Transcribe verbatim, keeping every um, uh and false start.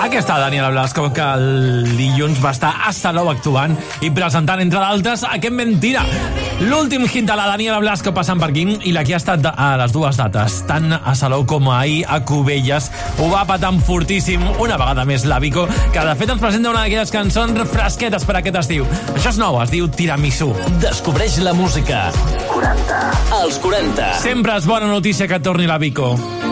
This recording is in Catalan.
Aquesta Daniela Blasco, que el dilluns va estar a Salou actuant i presentant, entre d'altres, aquest Mentira. L'últim hit de la Daniela Blasco passant per aquí i la que ha estat a les dues dates, tant a Salou com ahir a Cubelles. Ho va patant fortíssim una vegada més la Vico, que de fet ens presenta una d'aquelles cançons fresquetes per aquest estiu. Això és nou, es diu Tiramisú. Descobreix la música. quaranta. Els quaranta. Sempre és bona notícia que torni la Vico.